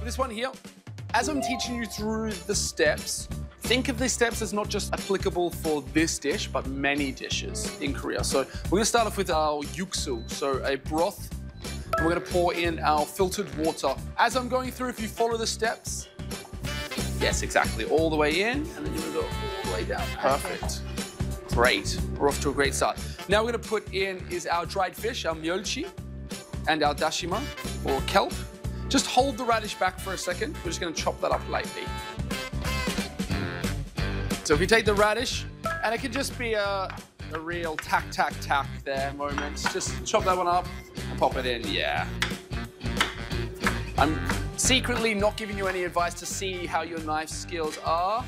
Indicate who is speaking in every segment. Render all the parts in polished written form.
Speaker 1: this one here, as I'm teaching you through the steps, think of these steps as not just applicable for this dish, but many dishes in Korea. So we're gonna start off with our yuksu, so a broth, and we're gonna pour in our filtered water. As I'm going through, if you follow the steps, yes, exactly, all the way in, and then you're gonna go all the way down. Perfect. Great, we're off to a great start. Now we're gonna put in is our dried fish, our myeolchi, and our dashima, or kelp. Just hold the radish back for a second. We're just gonna chop that up lightly. So if you take the radish, and it could just be a real tack there moment. Just chop that one up and pop it in, yeah. I'm secretly not giving you any advice to see how your knife skills are.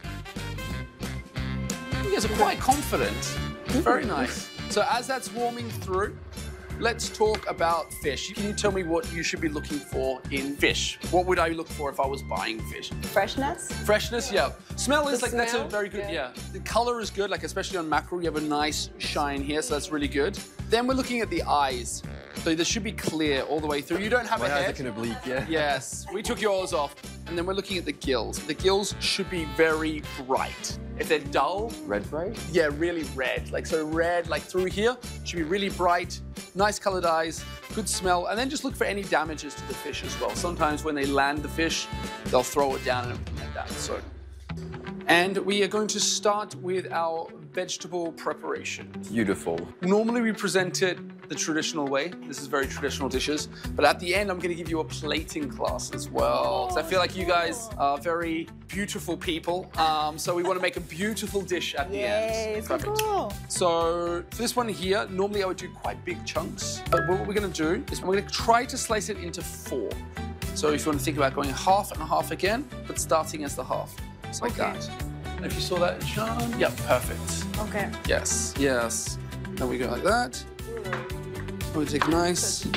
Speaker 1: You guys are quite confident. Very nice. So as that's warming through, let's talk about fish. Can you tell me what you should be looking for in fish? What would I look for if I was buying fish?
Speaker 2: Freshness?
Speaker 1: Freshness, yeah. Smell is
Speaker 2: The
Speaker 1: like, that's a
Speaker 2: smell?
Speaker 1: very good,
Speaker 2: Yeah.
Speaker 1: The color is good, like especially on mackerel, you have a nice shine here, so that's really good. Then we're looking at the eyes. So they should be clear all the way through. You don't have a
Speaker 3: My eyes
Speaker 1: head.
Speaker 3: are kind of bleak, yeah.
Speaker 1: Yes, we took yours off. And then we're looking at the gills. The gills should be very bright. If they're dull,
Speaker 3: Red bright?
Speaker 1: yeah, really red. Like, so red, like through here, should be really bright, nice colored eyes, good smell, and then just look for any damages to the fish as well. Sometimes when they land the fish, they'll throw it down and everything like that, so. And we are going to start with our vegetable preparation.
Speaker 3: Beautiful.
Speaker 1: Normally we present it the traditional way. This is very traditional dishes. But at the end, I'm gonna give you a plating class as well. Because I feel like you guys are very beautiful people. So we wanna make a beautiful dish at the end.
Speaker 2: Yes, cool.
Speaker 1: So for this one here, normally I would do quite big chunks. But what we're gonna do is we're gonna try to slice it into 4. So if you wanna think about going half and half again, but starting as the half. Just like that. And if you saw that, Sean? Yeah, perfect.
Speaker 2: Okay.
Speaker 1: Yes, yes. Then we go like that. We take nice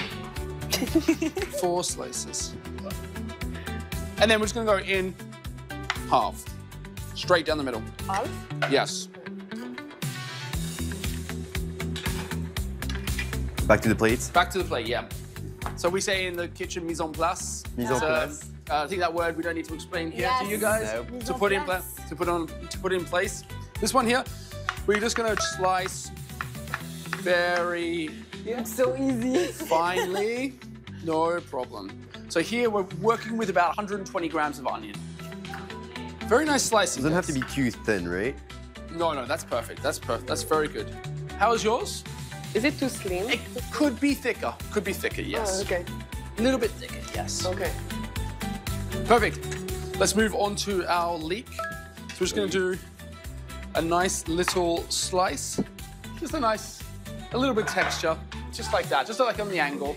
Speaker 1: 4 slices. And then we're just gonna go in half. Straight down the middle.
Speaker 2: Half?
Speaker 1: Yes.
Speaker 3: Back to the plates.
Speaker 1: Back to the plate, yeah. So we say in the kitchen mise en place.
Speaker 3: Mise en place.
Speaker 1: I think that word we don't need to explain here to you guys.
Speaker 3: No.
Speaker 1: To put in place. This one here, we're just gonna slice very
Speaker 2: It's so easy.
Speaker 1: finely. No problem. So here we're working with about 120 grams of onion. Very nice slicing.
Speaker 3: Doesn't have to be too thin, right?
Speaker 1: No, that's perfect. That's perfect. That's very good. How is yours?
Speaker 2: Is it too slim?
Speaker 1: It could be thicker. Could be thicker, yes.
Speaker 2: Oh, okay.
Speaker 1: A little bit thicker, yes.
Speaker 2: Okay.
Speaker 1: Perfect. Let's move on to our leek. So we're just gonna do a nice little slice. Just a little bit texture. Just like that, just like on the angle.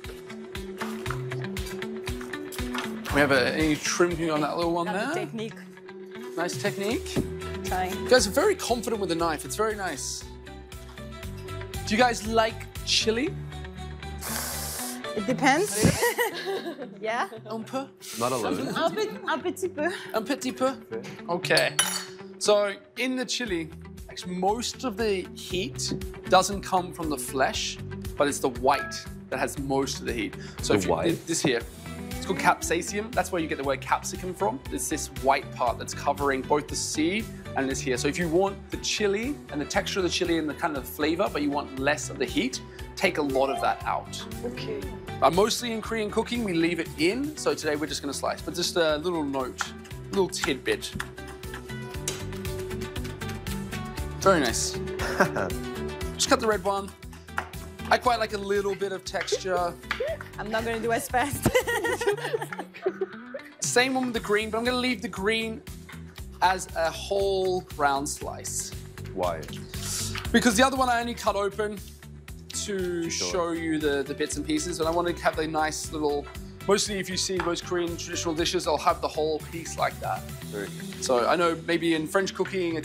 Speaker 1: We have any trimming on that little one
Speaker 2: That's the
Speaker 1: there.
Speaker 2: technique.
Speaker 1: Nice technique.
Speaker 2: Trying.
Speaker 1: You guys are very confident with the knife. It's very nice. Do you guys like chili?
Speaker 2: It depends. Yeah?
Speaker 1: Un peu?
Speaker 3: Not alone.
Speaker 2: Un petit peu.
Speaker 1: Un petit peu? Okay. So in the chili, actually most of the heat doesn't come from the flesh, but it's the white that has most of the heat. So
Speaker 3: The
Speaker 1: if you,
Speaker 3: white?
Speaker 1: this here, it's called capsaicin. That's where you get the word capsicum from. It's this white part that's covering both the seed and this here. So if you want the chili and the texture of the chili and the kind of flavor, but you want less of the heat, take a lot of that out.
Speaker 2: Okay.
Speaker 1: Mostly in Korean cooking, we leave it in. So today we're just gonna slice, but just a little note, a little tidbit. Very nice. Just cut the red one. I quite like a little bit of texture.
Speaker 2: I'm not gonna do as fast.
Speaker 1: Same one with the green, but I'm gonna leave the green as a whole round slice.
Speaker 3: Why?
Speaker 1: Because the other one I only cut open to show you the bits and pieces, and I want to have the nice little, mostly if you see most Korean traditional dishes, they'll have the whole piece like that.
Speaker 3: Sorry.
Speaker 1: So I know maybe in French cooking,